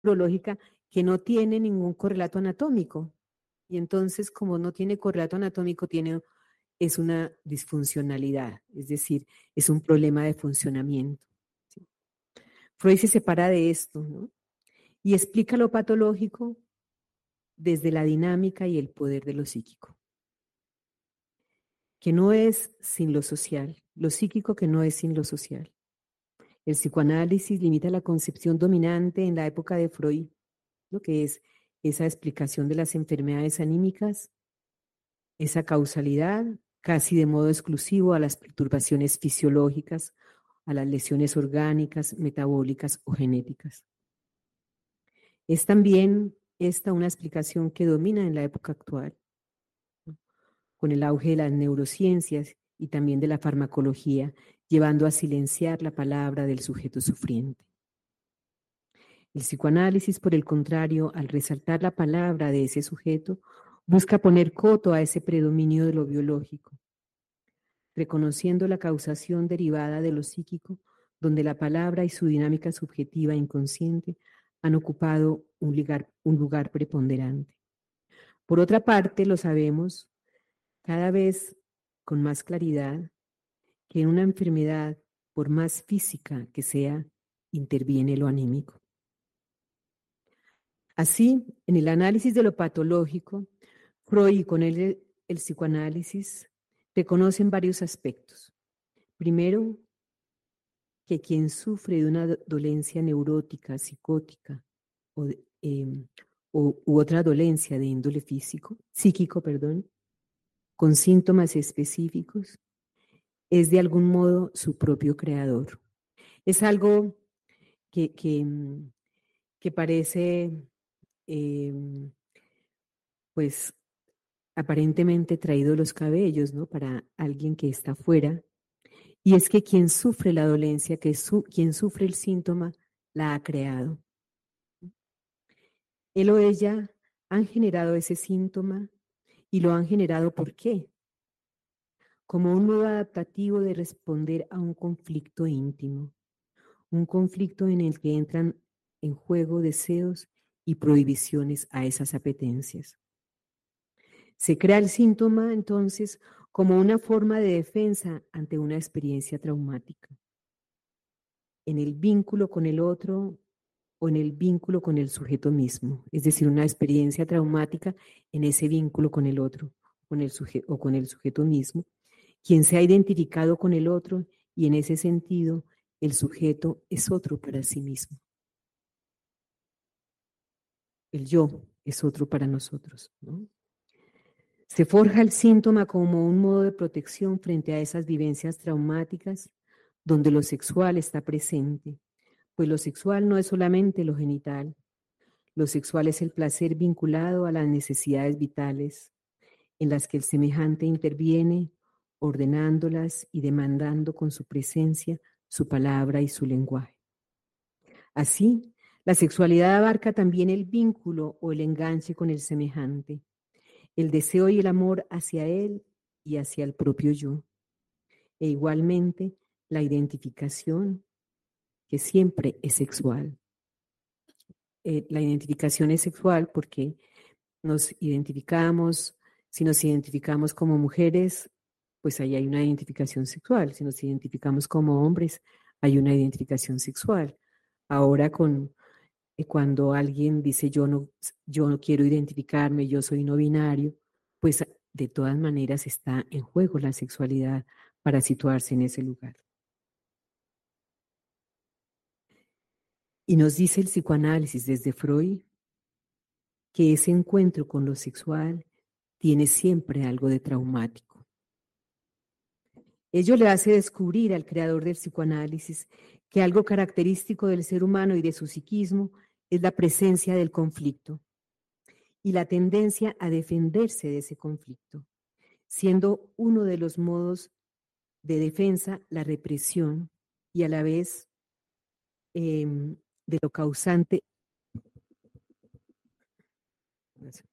neurológica que no tiene ningún correlato anatómico. Y entonces, como no tiene correlato anatómico, es una disfuncionalidad, es decir, es un problema de funcionamiento. ¿Sí? Freud se separa de esto, ¿no? Y explica lo patológico desde la dinámica y el poder de lo psíquico, que no es sin lo social, lo psíquico que no es sin lo social. El psicoanálisis limita la concepción dominante en la época de Freud, ¿no? Que es esa explicación de las enfermedades anímicas, esa causalidad casi de modo exclusivo a las perturbaciones fisiológicas, a las lesiones orgánicas, metabólicas o genéticas. Es también esta una explicación que domina en la época actual, ¿no? Con el auge de las neurociencias y también de la farmacología, llevando a silenciar la palabra del sujeto sufriente. El psicoanálisis, por el contrario, al resaltar la palabra de ese sujeto, busca poner coto a ese predominio de lo biológico, reconociendo la causación derivada de lo psíquico, donde la palabra y su dinámica subjetiva e inconsciente han ocupado un lugar preponderante. Por otra parte, lo sabemos cada vez con más claridad que en una enfermedad, por más física que sea, interviene lo anímico. Así, en el análisis de lo patológico, Freud y con él el psicoanálisis reconocen varios aspectos. Primero, que quien sufre de una dolencia neurótica, psicótica o, u otra dolencia de índole psíquico, con síntomas específicos, es de algún modo su propio creador. Es algo que parece, pues, aparentemente traído de los cabellos, ¿no? Para alguien que está fuera. Y es que quien sufre la dolencia, quien sufre el síntoma, la ha creado. Él o ella han generado ese síntoma y lo han generado ¿por qué? Como un modo adaptativo de responder a un conflicto íntimo, un conflicto en el que entran en juego deseos y prohibiciones a esas apetencias. Se crea el síntoma entonces como una forma de defensa ante una experiencia traumática, en el vínculo con el otro o en el vínculo con el sujeto mismo, es decir, una experiencia traumática en ese vínculo con el otro o con el sujeto mismo, quien se ha identificado con el otro y en ese sentido el sujeto es otro para sí mismo. El yo es otro para nosotros, ¿no? Se forja el síntoma como un modo de protección frente a esas vivencias traumáticas donde lo sexual está presente, pues lo sexual no es solamente lo genital, lo sexual es el placer vinculado a las necesidades vitales, en las que el semejante interviene, ordenándolas y demandando con su presencia, su palabra y su lenguaje. Así, la sexualidad abarca también el vínculo o el enganche con el semejante, el deseo y el amor hacia él y hacia el propio yo, e igualmente la identificación, que siempre es sexual. La identificación es sexual porque nos identificamos, si nos identificamos como mujeres, pues ahí hay una identificación sexual. Si nos identificamos como hombres, hay una identificación sexual. Ahora cuando alguien dice yo no quiero identificarme, yo soy no binario, pues de todas maneras está en juego la sexualidad para situarse en ese lugar. Y nos dice el psicoanálisis desde Freud que ese encuentro con lo sexual tiene siempre algo de traumático. Ello le hace descubrir al creador del psicoanálisis que algo característico del ser humano y de su psiquismo es la presencia del conflicto y la tendencia a defenderse de ese conflicto, siendo uno de los modos de defensa la represión y a la vez de lo causante